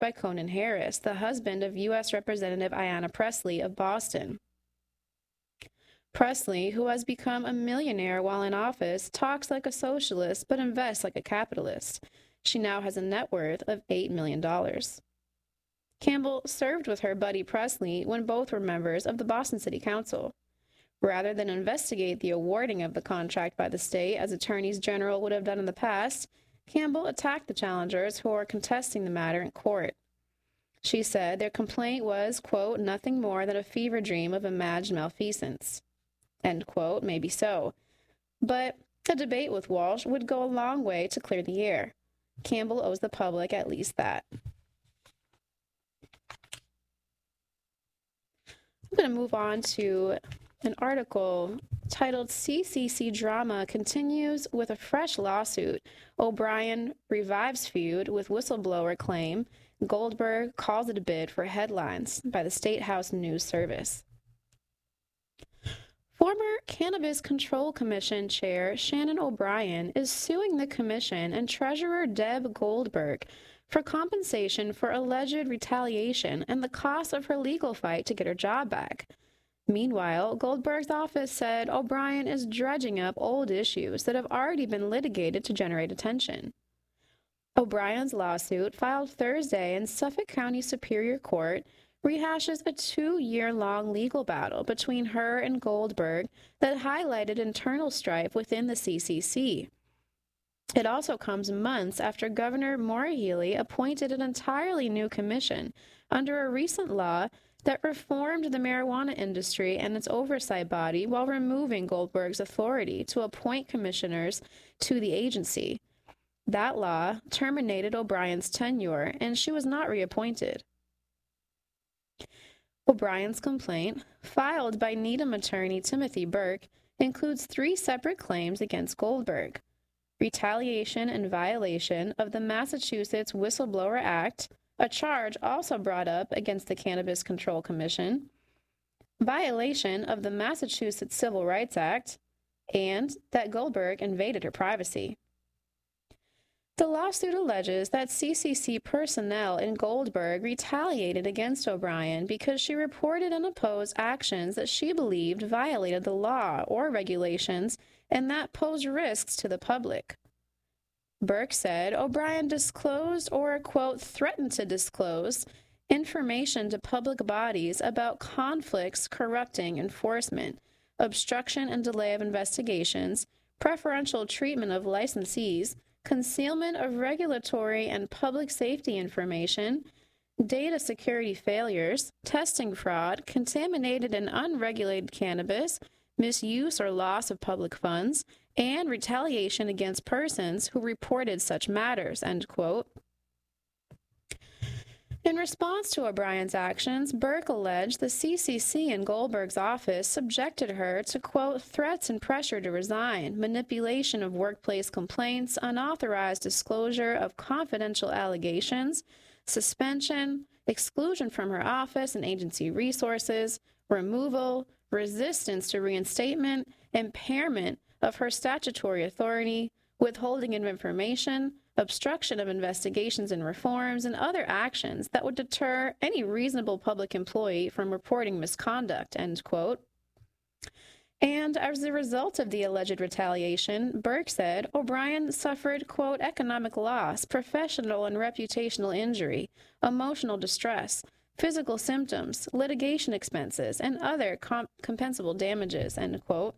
by Conan Harris, the husband of U.S. Representative Ayanna Pressley of Boston. Pressley, who has become a millionaire while in office, talks like a socialist but invests like a capitalist. She now has a net worth of $8 million. Campbell served with her buddy Pressley when both were members of the Boston City Council. Rather than investigate the awarding of the contract by the state as attorneys general would have done in the past, Campbell attacked the challengers who are contesting the matter in court. She said their complaint was, quote, nothing more than a fever dream of imagined malfeasance. End quote, maybe so. But a debate with Walsh would go a long way to clear the air. Campbell owes the public at least that. I'm going to move on to an article titled CCC Drama Continues with a Fresh Lawsuit. O'Brien revives feud with whistleblower claim. Goldberg calls it a bid for headlines by the State House News Service. Former Cannabis Control Commission Chair Shannon O'Brien is suing the commission and Treasurer Deb Goldberg for compensation for alleged retaliation and the cost of her legal fight to get her job back. Meanwhile, Goldberg's office said O'Brien is dredging up old issues that have already been litigated to generate attention. O'Brien's lawsuit, filed Thursday in Suffolk County Superior Court, rehashes a 2-year-long legal battle between her and Goldberg that highlighted internal strife within the CCC. It also comes months after Governor Maura Healey appointed an entirely new commission under a recent law that reformed the marijuana industry and its oversight body while removing Goldberg's authority to appoint commissioners to the agency. That law terminated O'Brien's tenure, and she was not reappointed. O'Brien's complaint, filed by Needham attorney Timothy Burke, includes 3 separate claims against Goldberg: retaliation and violation of the Massachusetts Whistleblower Act, a charge also brought up against the Cannabis Control Commission, violation of the Massachusetts Civil Rights Act, and that Goldberg invaded her privacy. The lawsuit alleges that CCC personnel in Goldberg retaliated against O'Brien because she reported and opposed actions that she believed violated the law or regulations and that posed risks to the public. Burke said O'Brien disclosed or, quote, threatened to disclose information to public bodies about conflicts corrupting enforcement, obstruction and delay of investigations, preferential treatment of licensees, concealment of regulatory and public safety information, data security failures, testing fraud, contaminated and unregulated cannabis, misuse or loss of public funds, and retaliation against persons who reported such matters, end quote. In response to O'Brien's actions, Burke alleged the CCC in Goldberg's office subjected her to, quote, threats and pressure to resign, manipulation of workplace complaints, unauthorized disclosure of confidential allegations, suspension, exclusion from her office and agency resources, removal, resistance to reinstatement, impairment of her statutory authority, withholding of information, obstruction of investigations and reforms, and other actions that would deter any reasonable public employee from reporting misconduct, end quote. And as a result of the alleged retaliation, Burke said O'Brien suffered, quote, economic loss, professional and reputational injury, emotional distress, physical symptoms, litigation expenses, and other compensable damages, end quote.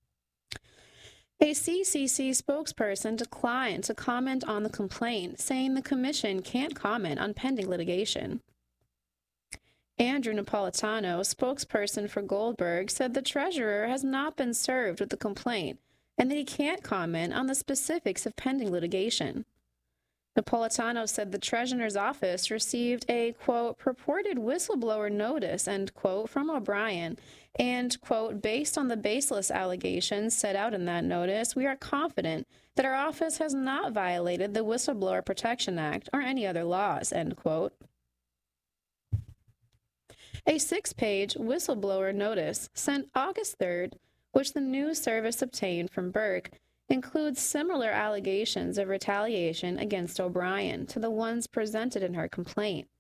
A CCC spokesperson declined to comment on the complaint, saying the commission can't comment on pending litigation. Andrew Napolitano, spokesperson for Goldberg, said the treasurer has not been served with the complaint and that he can't comment on the specifics of pending litigation. Napolitano said the treasurer's office received a, quote, purported whistleblower notice, end quote, from O'Brien, and, quote, based on the baseless allegations set out in that notice, we are confident that our office has not violated the Whistleblower Protection Act or any other laws, end quote. A 6-page whistleblower notice sent August 3rd, which the news service obtained from Burke, includes similar allegations of retaliation against O'Brien to the ones presented in her complaint.